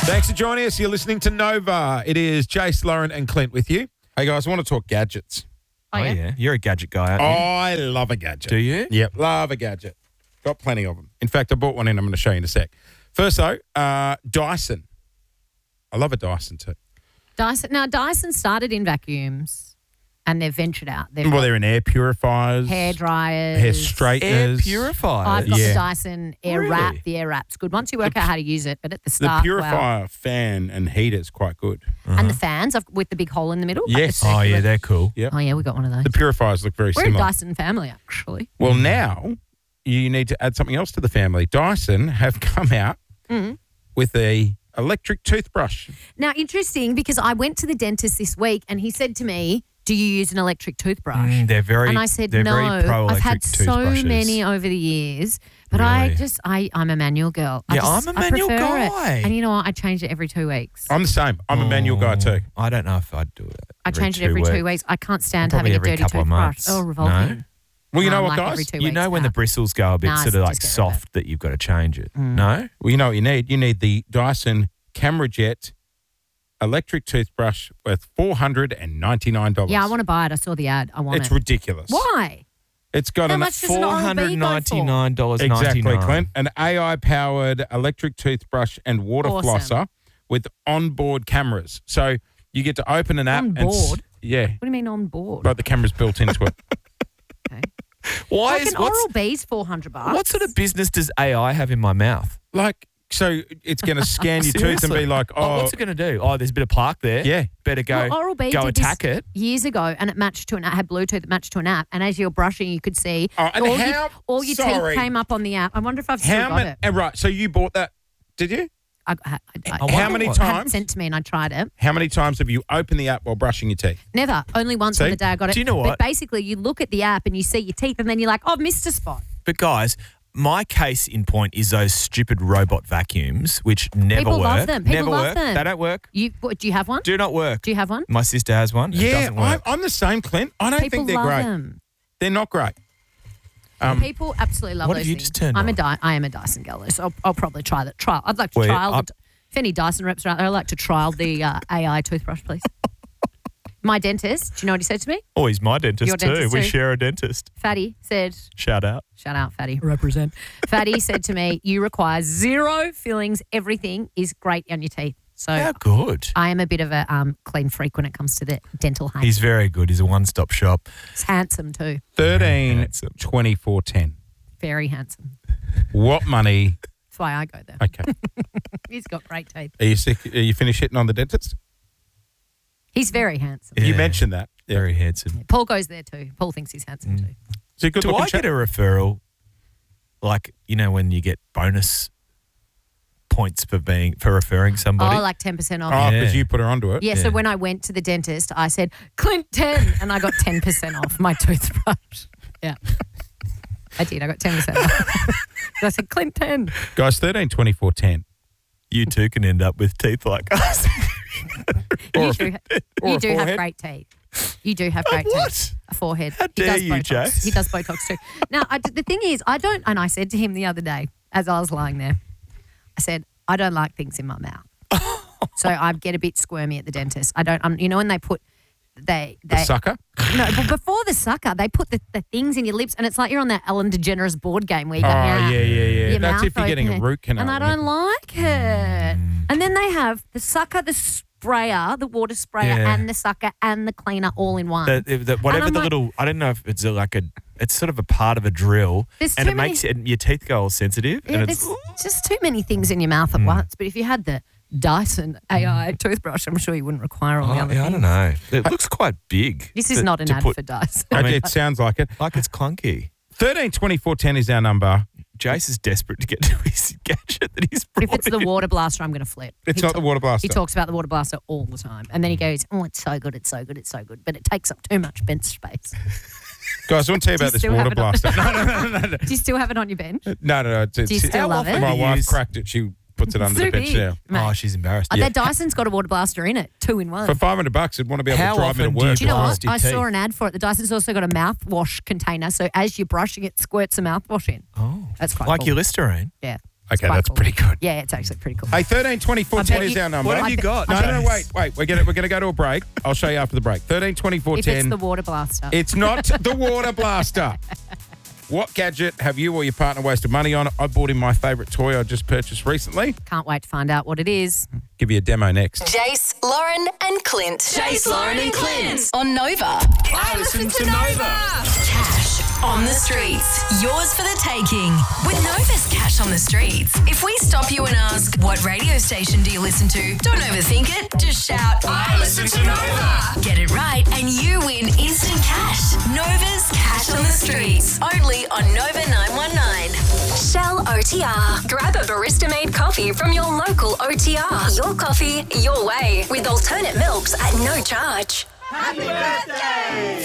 Thanks for joining us. You're listening to Nova. It is Jace, Lauren and Clint with you. Hey, guys, I want to talk gadgets. Oh, yeah. You're a gadget guy, aren't you? I love a gadget. Do you? Yep, love a gadget. Got plenty of them. In fact, I bought one in. I'm going to show you in a sec. First, though, Dyson. I love a Dyson, too. Dyson. Now, Dyson started in vacuums and they've ventured out. They're in air purifiers. Hair dryers. Hair straighteners. Air purifiers. I've got Yeah. the Dyson Air Really? Wrap. The Air Wrap's good once you work out how to use it. But at the The start, purifier fan and heater is quite good. And the fans with the big hole in the middle. like Yes. the Oh, yeah, circular- they're cool. Yep. Oh, yeah, we got one of those. The purifiers look very We're similar. a Dyson family, actually. Well, now you need to add something else to the family. Dyson have come out with a electric toothbrush. Now, interesting because I went to the dentist this week and he said to me, do you use an electric toothbrush? They're very. And I said, they're no, Very pro I've had electric so toothbrushes. many over the years, but Really? I'm a manual girl. Yeah, I'm a manual prefer guy. It. And you know what? I change it every 2 weeks. I'm the same. I'm a manual guy too. I don't know if I'd do it. I change it every 2 weeks. I can't stand Probably having a every dirty couple of toothbrush. months. Oh, revolting. No? Well, you No, know what, like guys? every 2 You weeks. know when the bristles go a bit Nah, sort of like just get rid of it. soft that you've got to change it. No? Well, you know what you need? You need the Dyson Camera Jet electric toothbrush worth $499. Yeah, I want to buy it. I saw the ad. I want It's it. ridiculous. Why? It's got How an much does an Oral-B go for? $499.99. exactly, Clint, an AI-powered electric toothbrush and water Awesome. flosser with onboard cameras. So you get to open an app On and board? yeah, What do you mean on board? like the camera's built into it. Okay. Why Like is an Oral-B's $400. what sort of business does AI have in my mouth? Like, so it's going to scan your tooth and Seriously? be like, oh, what's it going to do? Oh, there's a bit of plaque there. Yeah. Better go, Well, Oral-B go did attack this it. years ago, and it matched to an had Bluetooth that matched to an app, and as you're brushing, you could see Oh, and all your sorry. teeth came up on the app. I wonder if I've still how got many? it. Right, so you bought that, did you? I How many had it times? sent to me, and I tried it. How many times have you opened the app while brushing your teeth? Never. Only once on See? the day I got it. Do you know what? But basically, you look at the app and you see your teeth, and then you're like, oh, I've missed a spot. But guys, my case in point is those stupid robot vacuums, which never People work. love them. People never love work. them. They don't work. Do you have one? Do not work. Do you have one? My sister has one. It Yeah, doesn't work. I'm the same, Clint. I don't People think they're love great. them. They're not great. People absolutely love What those have you things. just turned I on? am a Dyson girl, so I'll probably try that. I'd like to Well, trial. I'm- If any Dyson reps are out there, I'd like to trial the AI toothbrush, please. My dentist, do you know what he said to me? Oh, he's my dentist Your too. dentist We too? share a dentist. Fatty said, Shout out. shout out, Fatty. Represent. Fatty said to me, you require zero fillings. Everything is great on your teeth. So How good. I am a bit of a clean freak when it comes to the dental hygiene. He's very good. He's a one-stop shop. He's handsome too. 13, Handsome. 24, 10. Very handsome. What money? That's why I go there. Okay. He's got great teeth. Are you sick? Are you finished hitting on the dentist? He's very handsome. You Yeah. mentioned that. Yeah. Very handsome. Paul goes there too. Paul thinks he's handsome too. Is he a good Do looking I chap? get a referral, like, you know, when you get bonus points for referring somebody? Oh, like 10% off. Oh, because Yeah. you put her onto it. Yeah, so when I went to the dentist, I said, Clint 10, and I got 10% off my toothbrush. Yeah. I did. I got 10% off. So I said, Clint 10. Guys, 13, 24, 10. You too can end up with teeth like us. You do, or you a do have forehead. great teeth. You do have great what? teeth. A forehead. How He dare does you, Botox. Jace? He does Botox too. Now, the thing is, I don't, and I said to him the other day, as I was lying there, I said, I don't like things in my mouth. So I get a bit squirmy at the dentist. I don't, you know, when they put, The sucker? No, but before the sucker, they put the things in your lips, and it's like you're on that Ellen DeGeneres board game where you Oh, go, yeah. your That's mouth if you're getting a open. root canal. And I don't like it. And then they have the sucker, the sprayer, the water sprayer, Yeah. and the sucker and the cleaner all in one. Whatever I'm the like- little, I don't know if it's it's sort of a part of a drill, There's and too it makes your teeth go all sensitive, Yeah, and it's there's just too many things in your mouth at once. But if you had the Dyson AI toothbrush, I'm sure you wouldn't require all the other I things. don't know. It looks quite big. This is to- not an to ad put- for Dyson. I mean- it sounds like it. Like it's clunky. 13, 24, 10 is our number. Jace is desperate to get to his gadget that he's But brought if it's the in. water blaster, I'm going to flip. It's not the water blaster. He talks about the water blaster all the time. And then he goes, oh, it's so good, it's so good, it's so good. But it takes up too much bench space. Guys, I want to tell you Do you about this still water have it on- blaster. No. Do you still have it on your bench? No. Do you still love it? My do you wife use- cracked it. She puts it under So the bench big. now. Mate. Oh, she's embarrassed. That Dyson's got a water blaster in it, 2-in-1. For $500, it'd want to be able How to drive me to often do work. Do you know Blast what? your I saw teeth. an ad for it. The Dyson's also got a mouthwash container, so as you're brushing it, squirts a mouthwash in. Oh, That's quite like cool. your Listerine. Yeah. Okay, quite that's cool. pretty good. Yeah, it's actually pretty cool. Hey, 13 24 10 is our number. What have you got? No, wait. We're gonna go to a break. I'll show you after the break. 13 24 If 10. it's the water blaster. It's not the water blaster. What gadget have you or your partner wasted money on? I bought him my favourite toy I just purchased recently. Can't wait to find out what it is. Give you a demo next. Jace, Lauren, and Clint. Jace, Lauren, and Clint on Nova. I listen to Nova. Cash on the streets. Yours for the taking. With Nova's Cash on the Streets. If we stop you and ask, what radio station do you listen to? Don't overthink it. Just shout, I listen to Nova. Get it right and you win instant cash. Nova's Cash on the Streets. Only on Nova 919. Shell OTR. Grab a barista-made coffee from your local OTR. Your coffee, your way. With alternate milks at no charge. Happy birthday!